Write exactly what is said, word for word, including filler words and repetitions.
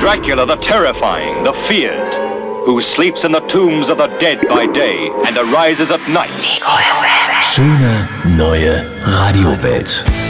Dracula the terrifying, the feared, who sleeps in the tombs of the dead by day and arises at night. Schöne neue Radiowelt.